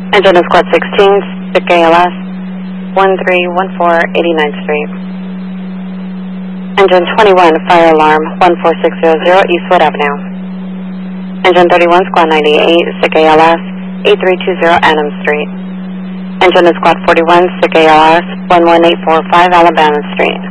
Engine is Squad 16, Stick ALS, 1314 89th Street. Engine 21, Fire Alarm, 14600 Eastwood Avenue. Engine 31, Squad 98, Stick ALS, 8320 Adams Street. Engine is Squad 41, Stick ALS, 11845 Alabama Street.